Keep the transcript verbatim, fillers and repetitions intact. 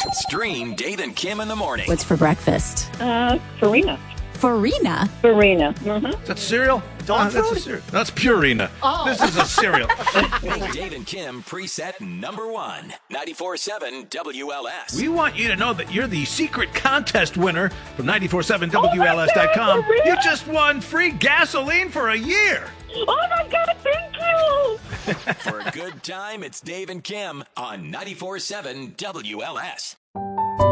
Stream Dave and Kim in the morning. What's for breakfast? Uh, Farina. Farina? Farina. Mm-hmm. Is that cereal? Dog Oh, that's food? a cereal. That's Purina. Oh. This is a cereal. Make Dave and Kim preset number one. ninety-four point seven W L S. We want you to know that you're the secret contest winner from nine four seven W L S dot com. Oh my God, You just won free gasoline for a year. Oh, my God, thank you. For a good time, it's Dave and Kim on ninety-four point seven W L S.